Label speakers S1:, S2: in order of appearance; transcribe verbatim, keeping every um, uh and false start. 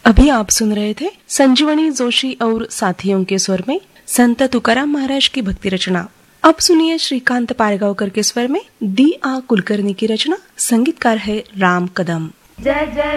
S1: अभी आप सुन रहे थे संजीवनी जोशी और साथियों के स्वर में संत तुकाराम महाराज की भक्ति रचना। अब सुनिए श्रीकांत पारगांवकर के स्वर में दी आ कुलकर्णी की रचना। संगीतकार है राम कदम।
S2: जय जय